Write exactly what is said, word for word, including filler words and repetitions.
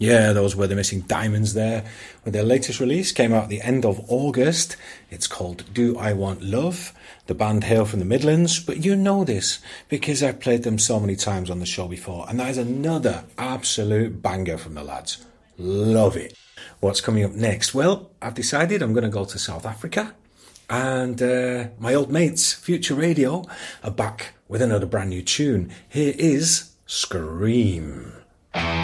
Yeah, those were the Missing Diamonds there. With their latest release, came out at the end of August. It's called Do I Want Love? The band hail from the Midlands, but you know this because I've played them so many times on the show before, and that is another absolute banger from the lads. Love it. What's coming up next? Well, I've decided I'm going to go to South Africa, and uh, my old mates, Future Radio, are back with another brand new tune. Here is Scream.